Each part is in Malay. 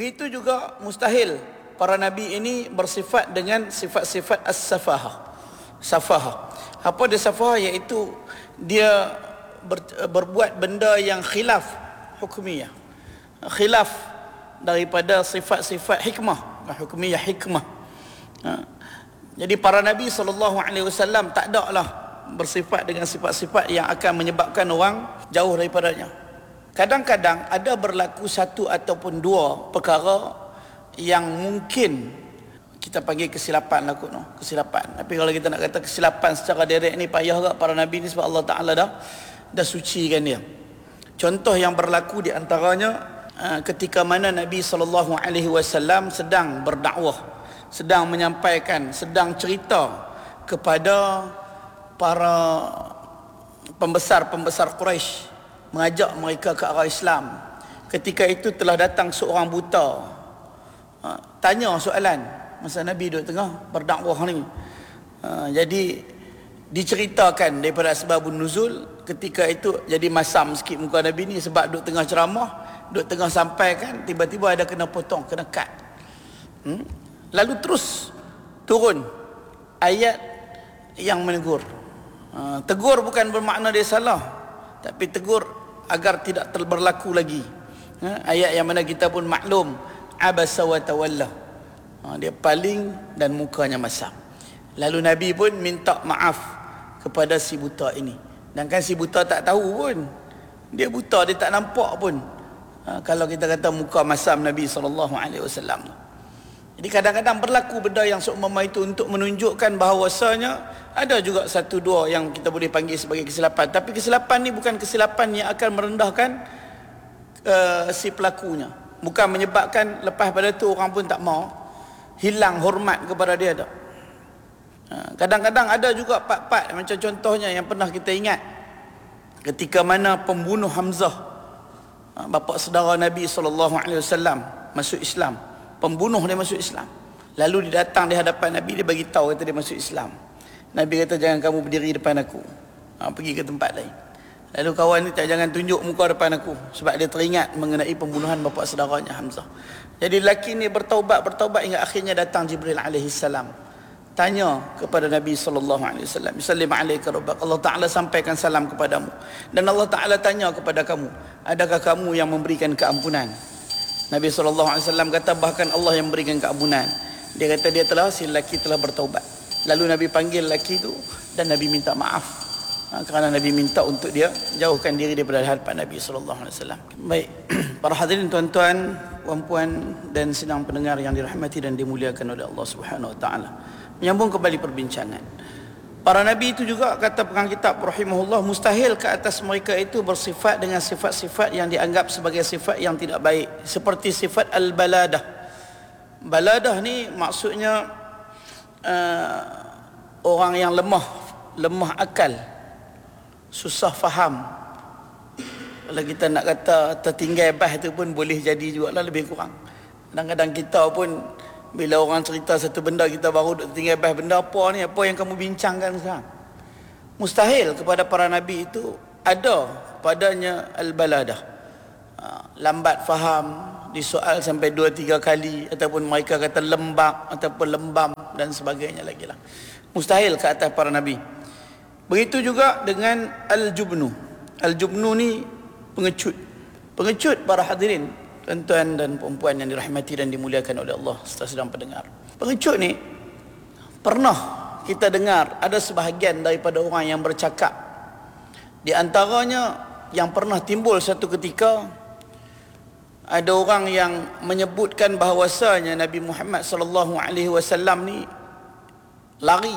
Begitu juga mustahil para nabi ini bersifat dengan sifat-sifat safahah. Apa dia safahah? Iaitu dia berbuat benda yang khilaf hukmiyah, khilaf daripada sifat-sifat hukmiyah. Jadi para nabi SAW tak ada lah bersifat dengan sifat-sifat yang akan menyebabkan orang jauh daripadanya. Kadang-kadang ada berlaku satu ataupun dua perkara yang mungkin kita panggil kesilapan lah kot, kesilapan. Tapi kalau kita nak kata kesilapan secara direct ni, payah tak para nabi ni, sebab Allah Ta'ala dah sucikan dia. Contoh yang berlaku di antaranya ketika mana Nabi SAW sedang berdakwah, sedang menyampaikan, sedang cerita kepada para pembesar Quraisy, mengajak mereka ke arah Islam. Ketika itu telah datang seorang buta, tanya soalan masa Nabi duduk tengah berdakwah ni. Jadi diceritakan daripada asbabun nuzul. Ketika itu jadi masam sikit muka Nabi ni sebab duduk tengah ceramah, duduk tengah sampaikan, tiba-tiba ada kena potong, kena cut. Lalu terus turun ayat yang menegur. Tegur bukan bermakna dia salah, tapi tegur agar tidak berlaku lagi. Ayat yang mana kita pun maklum, abasa wa tawalla. Dia paling dan mukanya masam. Lalu Nabi pun minta maaf kepada si buta ini. Dan kan si buta tak tahu pun, dia buta, dia tak nampak pun. Kalau kita kata muka masam Nabi SAW. Jadi kadang-kadang berlaku benda yang seumpama itu untuk menunjukkan bahawasanya ada juga satu dua yang kita boleh panggil sebagai kesilapan. Tapi kesilapan ni bukan kesilapan yang akan merendahkan si pelakunya. Bukan menyebabkan lepas pada tu orang pun tak mau, hilang hormat kepada dia tak. Kadang-kadang ada juga part-part macam contohnya yang pernah kita ingat ketika mana pembunuh Hamzah, bapa saudara Nabi SAW, masuk Islam. Pembunuh dia masuk Islam. Lalu dia datang di hadapan Nabi, dia bagi tahu kata dia masuk Islam. Nabi kata jangan kamu berdiri depan aku, pergi ke tempat lain. Lalu kawan ni tak, jangan tunjuk muka depan aku, sebab dia teringat mengenai pembunuhan bapa saudaranya Hamzah. Jadi lelaki ni bertaubat hingga akhirnya datang Jibril alaihissalam, tanya kepada Nabi SAW, "Sallim alaika rabbak." Allah Ta'ala sampaikan salam kepadamu. Dan Allah Ta'ala tanya kepada kamu, adakah kamu yang memberikan keampunan? Nabi SAW kata bahkan Allah yang memberikan keampunan. Dia kata si lelaki telah bertaubat. Lalu Nabi panggil lelaki itu dan Nabi minta maaf, kerana Nabi minta untuk dia jauhkan diri daripada hadapan Nabi SAW. Baik, para hadirin tuan-tuan, puan-puan dan sidang pendengar yang dirahmati dan dimuliakan oleh Allah Subhanahu Wa Taala. Menyambung kembali perbincangan. Para nabi itu juga kata pengarang kitab rahimahullah, mustahil ke atas mereka itu bersifat dengan sifat-sifat yang dianggap sebagai sifat yang tidak baik, seperti sifat al-baladah. Baladah ni maksudnya orang yang lemah akal, susah faham. Kalau kita nak kata tertinggal bah itu pun boleh jadi jugalah, lebih kurang. Kadang-kadang kita pun bila orang cerita satu benda, kita baru duk tinggal bahas benda apa ni, apa yang kamu bincangkan sekarang. Mustahil kepada para nabi itu ada padanya al-baladah, lambat faham, disoal sampai 2-3 kali, ataupun mereka kata lembab ataupun lembam dan sebagainya lagi lah. Mustahil ke atas para nabi. Begitu juga dengan al-jubnu. Al-jubnu ni pengecut para hadirin, tuan-tuan dan perempuan yang dirahmati dan dimuliakan oleh Allah serta sedang pendengar. Pengecut ni pernah kita dengar ada sebahagian daripada orang yang bercakap. Di antaranya yang pernah timbul satu ketika, ada orang yang menyebutkan bahawasanya Nabi Muhammad SAW ni lari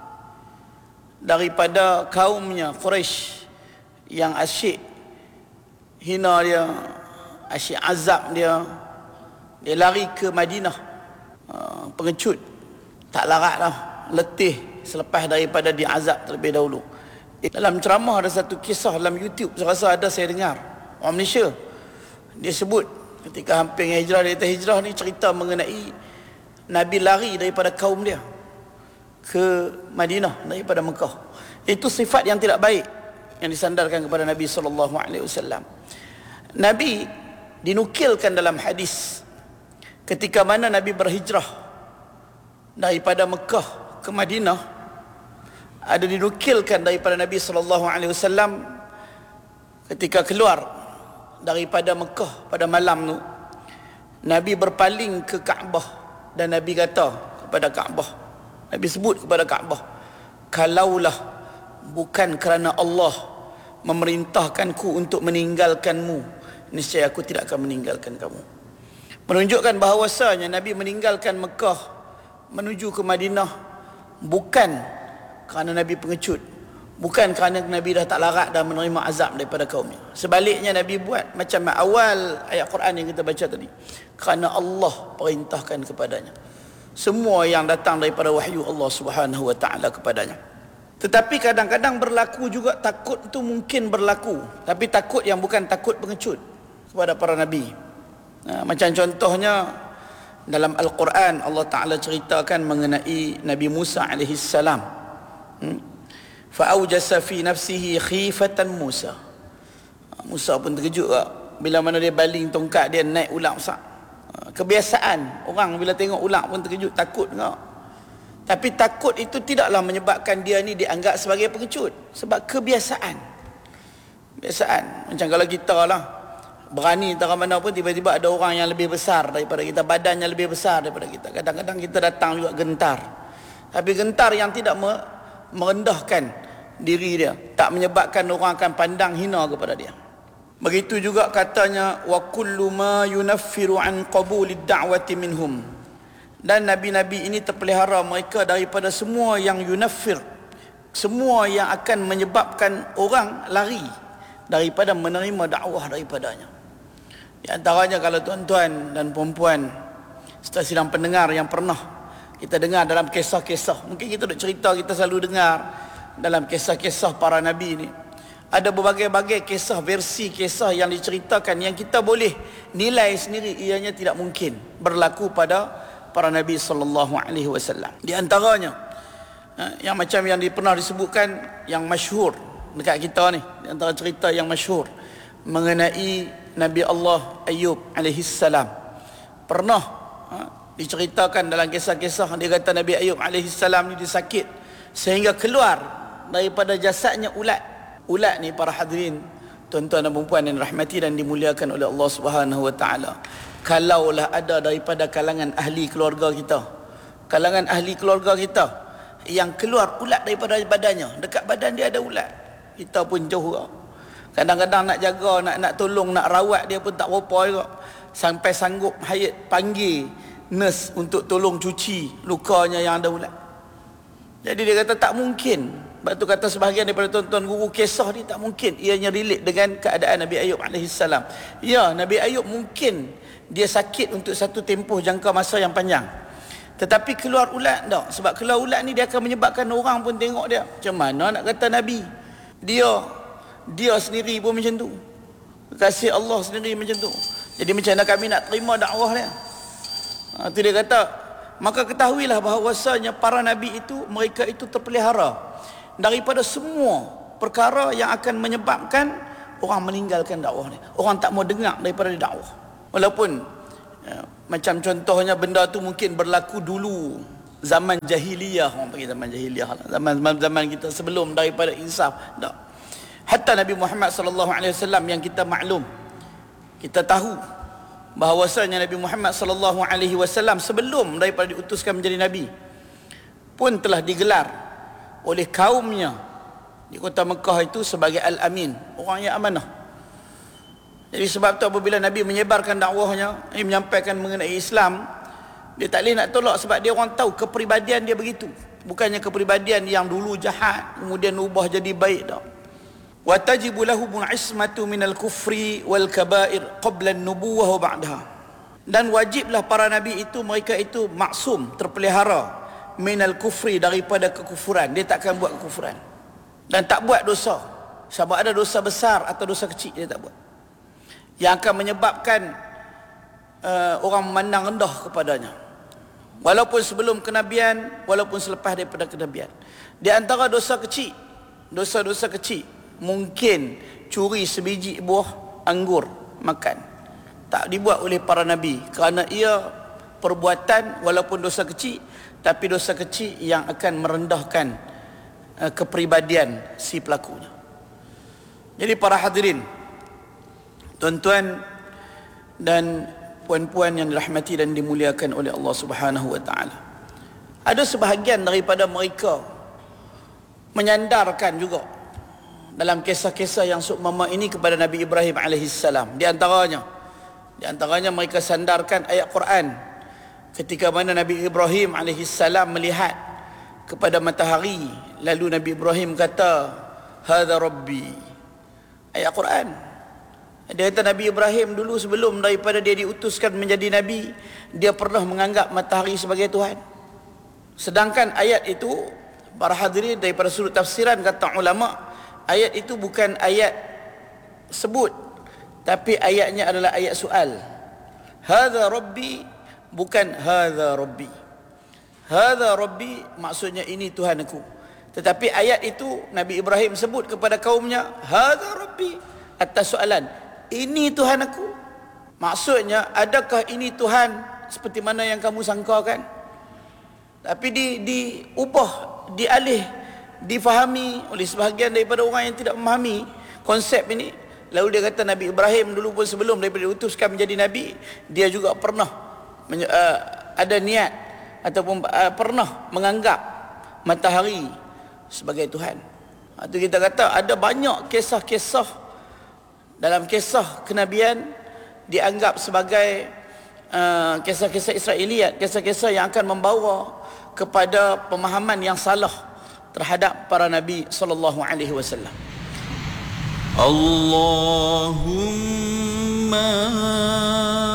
daripada kaumnya Quraisy yang asyik hina dia, asyik azab dia lari ke Madinah. Pengecut, tak larat dah, letih selepas daripada diazab terlebih dahulu. Dalam ceramah ada satu kisah dalam YouTube, saya rasa ada saya dengar, orang Malaysia, dia sebut ketika hampir hijrah, dia kata hijrah ni cerita mengenai Nabi lari daripada kaum dia ke Madinah daripada Mekah. Itu sifat yang tidak baik yang disandarkan kepada Nabi SAW. Nabi dinukilkan dalam hadis ketika mana Nabi berhijrah daripada Mekah ke Madinah, ada dinukilkan daripada Nabi SAW ketika keluar daripada Mekah pada malam tu, Nabi berpaling ke Kaabah dan Nabi kata kepada Kaabah, Nabi sebut kepada Kaabah, kalaulah bukan kerana Allah memerintahkanku untuk meninggalkanmu, niscaya aku tidak akan meninggalkan kamu. Menunjukkan bahawasanya Nabi meninggalkan Mekah menuju ke Madinah bukan kerana Nabi pengecut, bukan kerana Nabi dah tak larat dan menerima azab daripada kaumnya. Sebaliknya Nabi buat macam awal ayat Quran yang kita baca tadi, kerana Allah perintahkan kepadanya. Semua yang datang daripada wahyu Allah Subhanahu wa taala kepadanya. Tetapi kadang-kadang berlaku juga takut tu mungkin berlaku, tapi takut yang bukan takut pengecut kepada para nabi. Macam contohnya dalam Al-Quran Allah Ta'ala ceritakan mengenai Nabi Musa alaihi salam. Fa'aujasa fi nafsihi khifatan Musa. Musa pun terkejut bila mana dia baling tongkat dia naik ular besar. Kebiasaan orang bila tengok ular pun terkejut, takut enggak. Tapi takut itu tidaklah menyebabkan dia ni dianggap sebagai pengecut, sebab kebiasaan. Kebiasaan. Macam kalau kita lah berani entah mana pun, tiba-tiba ada orang yang lebih besar daripada kita, badannya lebih besar daripada kita, kadang-kadang kita datang juga gentar. Tapi gentar yang tidak merendahkan diri dia, tak menyebabkan orang akan pandang hina kepada dia. Begitu juga katanya wa kullu ma yunaffiru an qabulid da'wati minhum. Dan nabi-nabi ini terpelihara mereka daripada semua yang yunaffir, semua yang akan menyebabkan orang lari daripada menerima dakwah daripadanya. Di antaranya kalau tuan-tuan dan puan-puan serta sidang pendengar yang pernah kita dengar dalam kisah-kisah, mungkin kita duk cerita, kita selalu dengar dalam kisah-kisah para nabi ni, ada berbagai-bagai kisah, versi kisah yang diceritakan yang kita boleh nilai sendiri ianya tidak mungkin berlaku pada para nabi sallallahu alaihi wasallam. Di antaranya yang macam yang pernah disebutkan yang masyhur dekat kita ni, di antara cerita yang masyhur mengenai Nabi Allah Ayub alaihi salam. Pernah diceritakan dalam kisah-kisah, dia kata Nabi Ayub alaihi salam ni disakit sehingga keluar daripada jasadnya ulat. Ulat ni para hadirin, tuan-tuan dan puan yang rahmati dan dimuliakan oleh Allah Subhanahu wa taala, kalaulah ada daripada kalangan ahli keluarga kita, kalangan ahli keluarga kita yang keluar ulat daripada badannya, dekat badan dia ada ulat, kita pun jauh. Kadang-kadang nak jaga, nak tolong, nak rawat dia pun tak berapa juga. Sampai sanggup hayat panggil nurse untuk tolong cuci lukanya yang ada ulat. Jadi dia kata tak mungkin. Sebab tu kata sebahagian daripada tuan-tuan guru kisah ni, tak mungkin ianya relate dengan keadaan Nabi Ayub AS. Ya, Nabi Ayub mungkin dia sakit untuk satu tempoh jangka masa yang panjang, tetapi keluar ulat tak. Sebab keluar ulat ni dia akan menyebabkan orang pun tengok dia. Macam mana nak kata Nabi? Dia sendiri pun macam tu, kasih Allah sendiri macam tu. Jadi macam mana kami nak terima dakwah dia? Itu dia kata, maka ketahuilah bahawasanya para nabi itu, mereka itu terpelihara daripada semua perkara yang akan menyebabkan orang meninggalkan dakwah ni. Orang tak mau dengar daripada dakwah. Walaupun macam contohnya benda tu mungkin berlaku dulu zaman jahiliyah, orang panggil zaman jahiliyah, zaman kita sebelum daripada insaf. Tak. Hatta Nabi Muhammad sallallahu alaihi wasallam yang kita maklum, kita tahu bahawasanya Nabi Muhammad sallallahu alaihi wasallam sebelum daripada diutuskan menjadi nabi pun telah digelar oleh kaumnya di kota Mekah itu sebagai Al-Amin, orang yang amanah. Jadi sebab tu apabila Nabi menyebarkan dakwahnya, menyampaikan mengenai Islam, dia tak boleh nak tolak sebab dia orang tahu kepribadian dia begitu. Bukannya kepribadian yang dulu jahat kemudian ubah jadi baik, tak. Wa tajibu lahumul ismatu minal kufri wal kaba'ir qabla an-nubuwah wa ba'daha. Dan wajiblah para nabi itu, mereka itu maksum, terpelihara minal kufri, daripada kekufuran. Dia takkan buat kekufuran dan tak buat dosa, sama ada dosa besar atau dosa kecil, dia tak buat, yang akan menyebabkan orang memandang rendah kepadanya, walaupun sebelum kenabian, walaupun selepas daripada kenabian. Di antara dosa kecil, dosa-dosa kecil, mungkin curi sebiji buah anggur makan, tak dibuat oleh para nabi kerana ia perbuatan walaupun dosa kecil, tapi dosa kecil yang akan merendahkan kepribadian si pelakunya. Jadi para hadirin, tuan-tuan dan puan-puan yang dirahmati dan dimuliakan oleh Allah Subhanahu wa taala, ada sebahagian daripada mereka menyandarkan juga dalam kisah-kisah yang seumpama ini kepada Nabi Ibrahim alaihissalam. Di antaranya mereka sandarkan ayat Quran ketika mana Nabi Ibrahim alaihissalam melihat kepada matahari, lalu Nabi Ibrahim kata, hadza rabbi. Ayat Quran. Dia kata Nabi Ibrahim dulu sebelum daripada dia diutuskan menjadi nabi, dia pernah menganggap matahari sebagai Tuhan. Sedangkan ayat itu, para hadirin, daripada sudut tafsiran kata ulama, ayat itu bukan ayat sebut, tapi ayatnya adalah ayat soal. Hadza rabbi, bukan hadza rabbi. Hadza rabbi maksudnya ini Tuhan aku. Tetapi ayat itu Nabi Ibrahim sebut kepada kaumnya, hadza rabbi, atas soalan, ini Tuhan aku. Maksudnya, adakah ini Tuhan seperti mana yang kamu sangkakan? Tapi diubah, dialih, difahami oleh sebahagian daripada orang yang tidak memahami konsep ini. Lalu dia kata Nabi Ibrahim dulu pun sebelum daripada diutuskan menjadi nabi, dia juga pernah ada niat ataupun pernah menganggap matahari sebagai Tuhan. Itu kita kata ada banyak kisah-kisah dalam kisah kenabian dianggap sebagai kisah-kisah Israeliat, kisah-kisah yang akan membawa kepada pemahaman yang salah terhadap para nabi sallallahu alaihi wasallam. Allahumma